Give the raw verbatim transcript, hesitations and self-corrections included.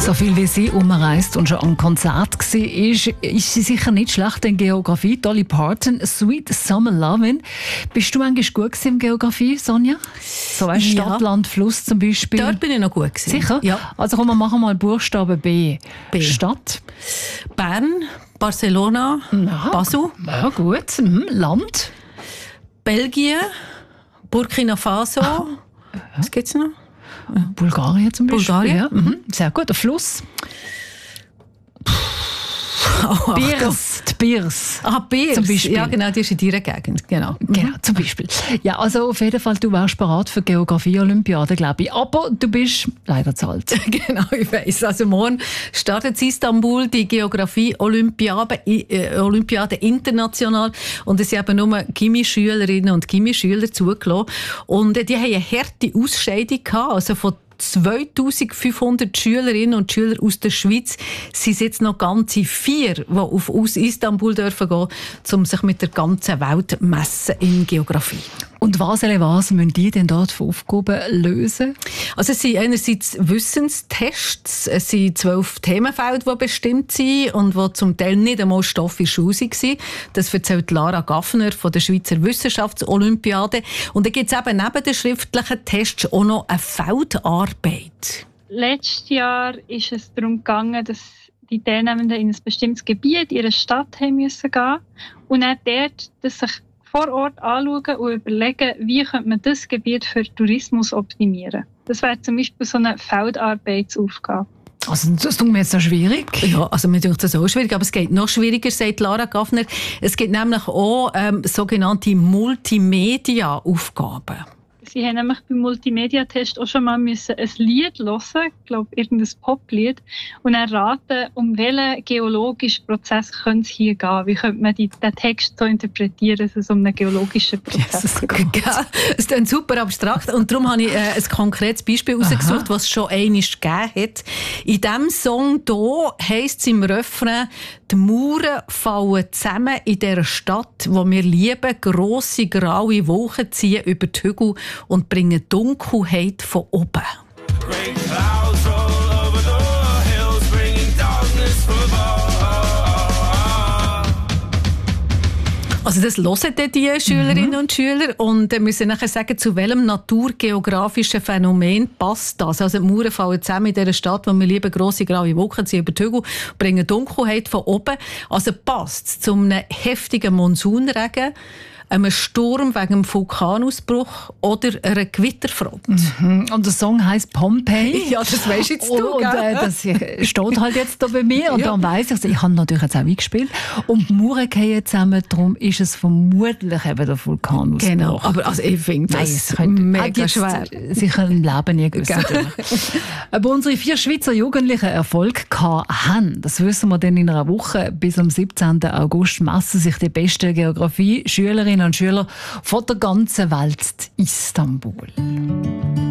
So viel wie sie umreist und schon am Konzert war, ist, ist sie sicher nicht schlecht in Geografie. Dolly Parton, Sweet Summer Lovin'. Bist du eigentlich gut in Geografie, Sonja? So weißt, Ja. Stadt, Land, Fluss zum Beispiel. Dort bin ich noch gut gewesen. Sicher? Ja. Also komm, wir machen mal Buchstaben B. B. Stadt. Bern, Barcelona, Ja. Basel, Ja, gut. Mhm. Land. Belgien, Burkina Faso. Was gibt's noch? Bulgarien zum Beispiel. Bulgarien. Ja. Mhm. Sehr gut. Der Fluss. Oh, Biers. Die Biers. Ah, Biers. Zum Beispiel. Ja, genau, die ist in deiner Gegend. Genau. Genau, zum Beispiel. Ja, also auf jeden Fall, du wärst bereit für Geografie-Olympiade, glaube ich. Aber du bist leider zu alt. Genau, ich weiss. Also morgen startet in Istanbul die Geografie-Olympiade äh, Olympiade international. Und es sind eben nur Gimmi-Schülerinnen und Gimmi-Schüler zugelassen. Und äh, die haben eine harte Ausscheidung gehabt. Also von zweitausendfünfhundert Schülerinnen und Schüler aus der Schweiz sind es jetzt noch ganze vier, die auf aus Istanbul dürfen gehen, um sich mit der ganzen Welt zu messen in Geografie. Und was, was müssen die denn dort für Aufgaben lösen? Also es sind einerseits Wissenstests, es sind zwölf Themenfelder, die bestimmt sind und die zum Teil nicht einmal Stoff in der Schule waren. Das erzählt Lara Gaffner von der Schweizer Wissenschaftsolympiade. Und dann gibt es eben neben den schriftlichen Tests auch noch eine Feldarbeit. Letztes Jahr ist es darum gegangen, dass die Teilnehmenden in ein bestimmtes Gebiet, in ihre Stadt haben müssen gehen und dann dort das sich vor Ort anschauen und überlegen, wie könnte man das Gebiet für Tourismus optimieren. Das wäre zum Beispiel so eine Feldarbeitsaufgabe. Also das tut mir jetzt noch schwierig. Ja, also mir denkt das auch schwierig, aber es geht noch schwieriger, sagt Lara Gaffner. Es gibt nämlich auch ähm, sogenannte Multimedia-Aufgaben. Sie haben nämlich beim Multimedia-Test auch schon mal müssen ein Lied hören, ich glaube irgendein Poplied, und dann raten, um welchen geologischen Prozess könnte es hier gehen. Wie könnte man die, den Text so interpretieren, dass es um einen geologischen Prozess geht. Ja, es klingt super abstrakt und darum habe ich äh, ein konkretes Beispiel herausgesucht, was es schon einmal gegeben hat. In diesem Song hier heisst es im Refrain, die Mauern fallen zusammen in dieser Stadt, wo wir lieben, grosse graue Wolken ziehen über die Hügel und bringen Dunkelheit von oben. Great clouds roll over the hills, bringing darkness from above. Also das hören dann die Schülerinnen Mhm. und Schüler und äh, müssen nachher sagen, zu welchem naturgeografischen Phänomen passt das. Also die Mauern fallen zusammen in dieser Stadt, wo wir lieben, grosse graue Wolken ziehen über die Hügel, bringen Dunkelheit von oben. Also passt es zu einem heftigen Monsunregen, einem Sturm wegen einem Vulkanausbruch oder einer Gewitterfront. Mhm. Und der Song heisst Pompeii. Ja, das weisst jetzt du, Und äh, gell? das steht halt jetzt da bei mir. Und Ja. dann weiss ich, ich habe natürlich jetzt auch eingespielt. Und die Mauern fallen zusammen, darum ist es vermutlich eben der Vulkanausbruch. Genau, aber also ich finde Nein, das es könnte mega jetzt schwer. sicher im Leben nie gewusst. Aber unsere vier Schweizer Jugendlichen Erfolg gehabt haben, das wissen wir dann in einer Woche. Bis am siebzehnten August messen sich die besten Geografie-Schülerinnen und Schüler von der ganzen Welt in Istanbul.